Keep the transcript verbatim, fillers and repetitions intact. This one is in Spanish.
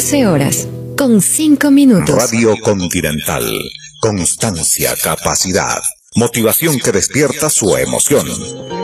catorce horas, con cinco minutos. Radio Continental. Constancia, capacidad, motivación que despierta su emoción.